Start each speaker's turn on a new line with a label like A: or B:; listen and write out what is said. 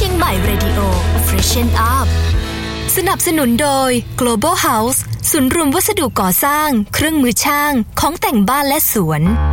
A: ชียงใหม่ Radio Freshen Up สนับสนุนโดย Global House ศูนย์รวมวัสดุก่อสร้างเครื่องมือช่างของแต่งบ้านและสวน